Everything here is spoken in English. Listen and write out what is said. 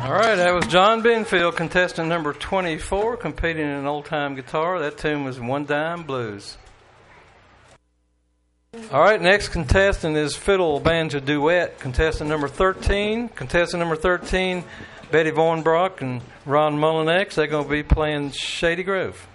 All right, that was John Benfield, contestant number 24, competing in an old-time guitar. That tune was One Dime Blues. All right, next contestant is fiddle banjo duet, contestant number 13. Contestant number 13, Betty Vornbrock and Ron Mullinex. They're going to be playing Shady Grove.